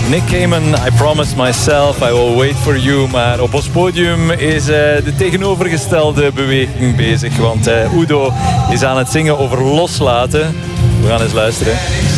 Nick Cayman, I promised myself I will wait for you. Maar op ons podium is de tegenovergestelde beweging bezig. Want Udo is aan het zingen over loslaten. We gaan eens luisteren.